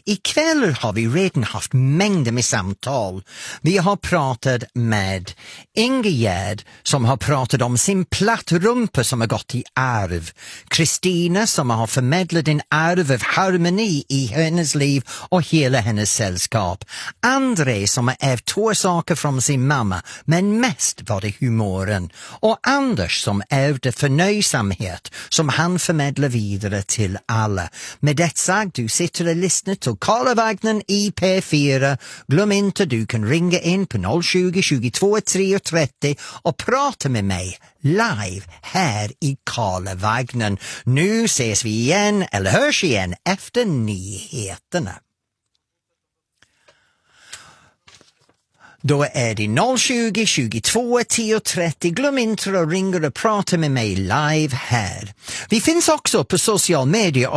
ikväll har vi redan haft mängder med samtal. Vi har pratat med Ingegärd som har pratat om sin plattrumpa som har gått i arv. Kristina som har förmedlat en arv av harmoni i hennes liv och hela hennes sällskap. André som har ärvt 2 saker från sin mamma, men mest var det humoren. Och Anders som ärvde förnöjsamhet som han förmedlar vidare till alla. Med det sagt, du sitter och lyssnar till Karlavagnen i P4. Glöm inte, du kan ringa in på 020 22 330 och prata med mig live här i Karlavagnen. Nu ses vi igen, eller hörs igen, efter nyheterna. Då är det 020 22 1030. Glöm inte att ringa och prata med mig live här. Vi finns också på social media